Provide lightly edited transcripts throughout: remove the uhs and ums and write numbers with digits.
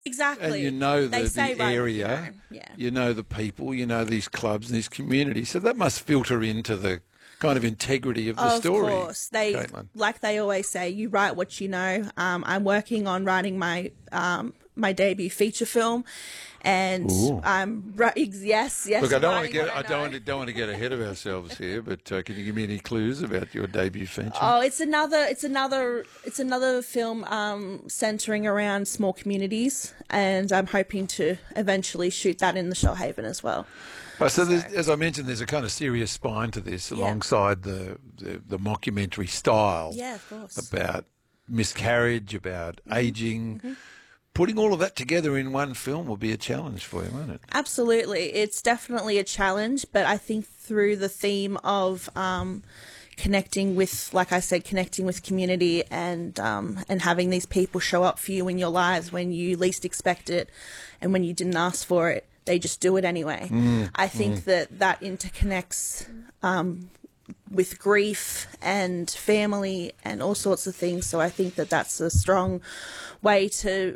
Exactly. And you know They say the right, area, yeah. you know the people, you know these clubs and these communities. So that must filter into the kind of integrity of the story. Of course, they Caitlin. like they always say, you write what you know. I'm working on writing my debut feature film, and Ooh. I'm yes. Look, I don't want to writing get what I know. don't want to get ahead of ourselves here, but can you give me any clues about your debut feature? Oh, it's another film centering around small communities, and I'm hoping to eventually shoot that in the Shoalhaven as well. So as I mentioned, there's a kind of serious spine to this, alongside the mockumentary style. Yeah, of course. About miscarriage, about ageing. Putting all of that together in one film will be a challenge for you, won't it? Absolutely. It's definitely a challenge, but I think through the theme of connecting with, like I said, connecting with community and having these people show up for you in your lives when you least expect it and when you didn't ask for it, they just do it anyway. I think that interconnects with grief and family and all sorts of things. So I think that that's a strong way to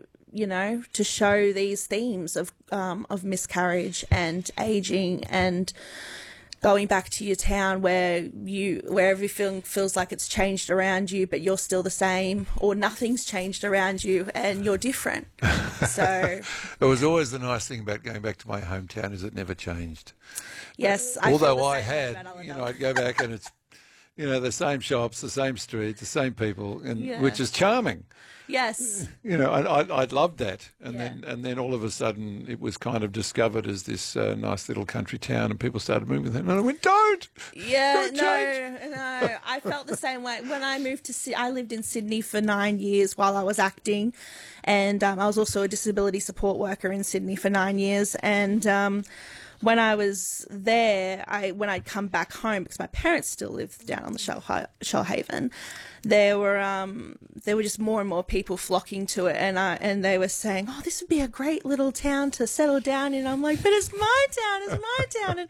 show these themes of miscarriage and aging and going back to your town where everything feels like it's changed around you, but you're still the same, or nothing's changed around you and you're different. So it was always the nice thing about going back to my hometown is it never changed. Yes, although I had, I'd go back and it's, the same shops, the same streets, the same people, and which is charming. Yes. I loved that, and then all of a sudden it was kind of discovered as this nice little country town, and people started moving there, and I went, "Don't!" Yeah, don't change. No. I felt the same way when I moved to. I lived in Sydney for 9 years while I was acting, and I was also a disability support worker in Sydney for 9 years, and. When I was there, when I'd come back home, because my parents still lived down on the Shoalhaven, there were just more and more people flocking to it, and they were saying, "Oh, this would be a great little town to settle down in." I'm like, "But it's my town,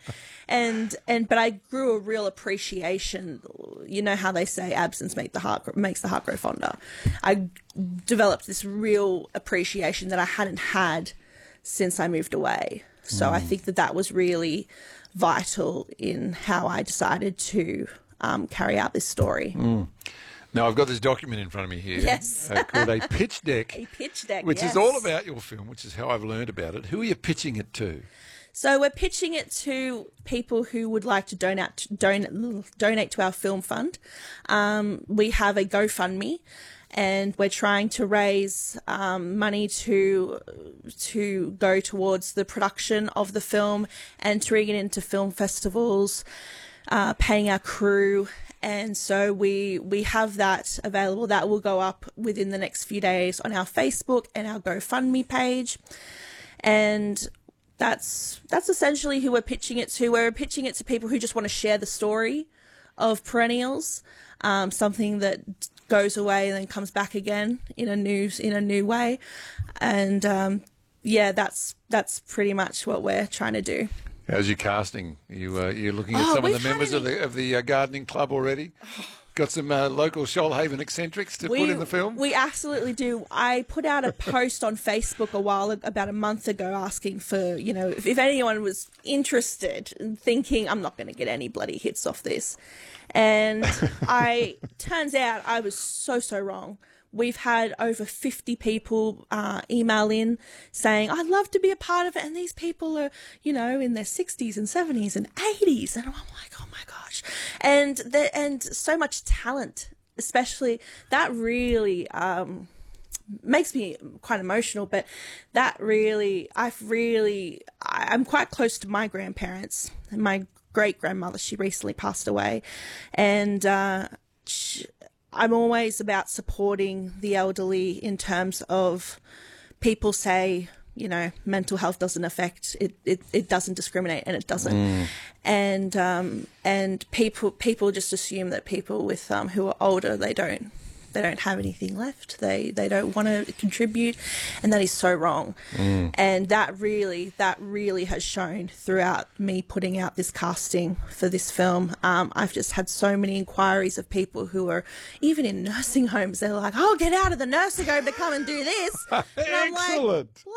but I grew a real appreciation. You know how they say absence makes the heart grow fonder. I developed this real appreciation that I hadn't had since I moved away. So I think that was really vital in how I decided to carry out this story. Now, I've got this document in front of me here. Yes. Called A Pitch Deck. A Pitch Deck, which is all about your film, which is how I've learned about it. Who are you pitching it to? So we're pitching it to people who would like to donate to our film fund. We have a GoFundMe, and we're trying to raise money to go towards the production of the film, entering it into film festivals, paying our crew. And so we have that available. That will go up within the next few days on our Facebook and our GoFundMe page. And that's essentially who we're pitching it to. We're pitching it to people who just want to share the story of Perennials, something that goes away and then comes back again in a new way. And that's pretty much what we're trying to do. How's your casting? You're looking at some of the members of the gardening club already? Got some local Shoalhaven eccentrics to put in the film? We absolutely do. I put out a post on Facebook about a month ago asking for, if anyone was interested and thinking, I'm not going to get any bloody hits off this. And turns out I was so wrong. We've had over 50 people email in saying, I'd love to be a part of it. And these people are, in their 60s and 70s and 80s. And I'm like, oh my gosh. And so much talent, especially that really makes me quite emotional. But that really, I'm quite close to my grandparents. And my great-grandmother, she recently passed away. And I'm always about supporting the elderly in terms of people say, mental health doesn't affect it doesn't discriminate, and it doesn't. And people just assume that people with who are older, they they don't have anything left. They don't want to contribute, and that is so wrong. And that really has shown throughout me putting out this casting for this film. I've just had so many inquiries of people who are even in nursing homes. They're like, "I'll get out of the nursing home to come and do this." And I'm like, Excellent.